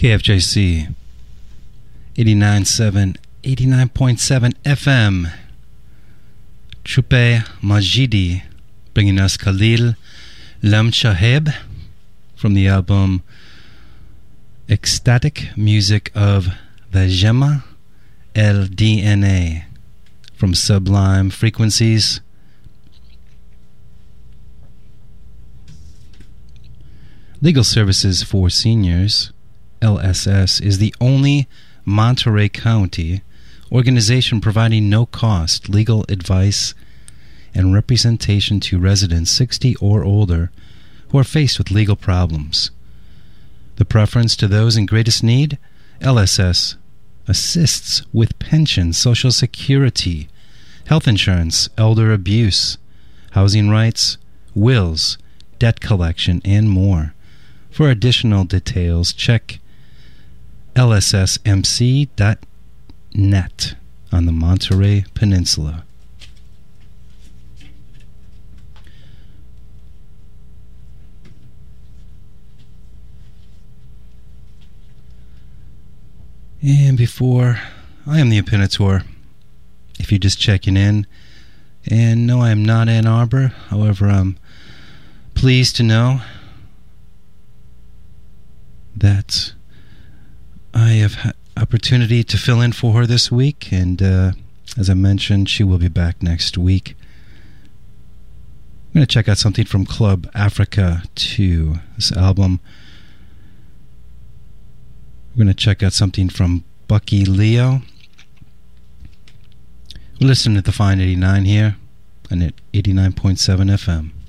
KFJC 89.7 FM. Chupe Majidi bringing us Khalil Lamchaheb from the album Ecstatic Music of Vajema El DNA from Sublime Frequencies. Legal Services for Seniors, LSS, is the only Monterey County organization providing no-cost legal advice and representation to residents 60 or older who are faced with legal problems. The preference to those in greatest need, LSS assists with pension, Social Security, health insurance, elder abuse, housing rights, wills, debt collection, and more. For additional details, check lssmc.net on the Monterey Peninsula. And before, I am the Impinator. If you're just checking in, and no, I am not Ann Arbor. However, I'm pleased to know that I have had opportunity to fill in for her this week, and as I mentioned, she will be back next week. I'm going to check out something from Club Africa 2, this album. We're going to check out something from Bucky Leo. We're listening to the Fine 89 here, and at 89.7 FM.